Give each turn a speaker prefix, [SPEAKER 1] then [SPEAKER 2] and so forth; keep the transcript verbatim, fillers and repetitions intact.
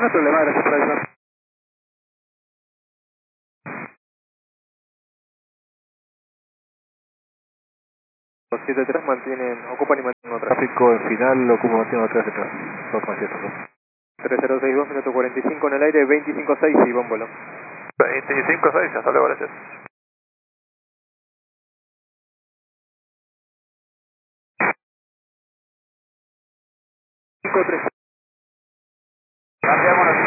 [SPEAKER 1] No hay problema, gracias por avisar. Los siete tres mantienen, ocupan y mantienen otra.
[SPEAKER 2] Tráfico en final, ocupa mantiene otra detrás. dos coma siete.
[SPEAKER 1] tres cero seis dos, minuto cuarenta y cinco en el aire, veinticinco seis y bómbolo.
[SPEAKER 2] veinticinco seis, hasta luego, gracias.
[SPEAKER 1] cinco tres.
[SPEAKER 2] Cambiamos